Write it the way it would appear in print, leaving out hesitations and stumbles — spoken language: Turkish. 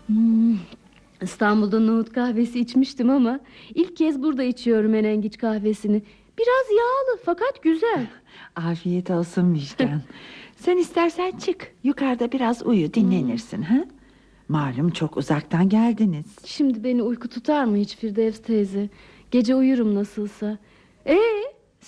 Hmm, İstanbul'da nohut kahvesi içmiştim ama ilk kez burada içiyorum menengiç kahvesini. Biraz yağlı fakat güzel. Afiyet olsun Müjgan. Sen istersen çık. Yukarıda biraz uyu, Hmm, dinlenirsin ha? Malum çok uzaktan geldiniz. Şimdi beni uyku tutar mı hiç Firdevs teyze? Gece uyurum nasılsa.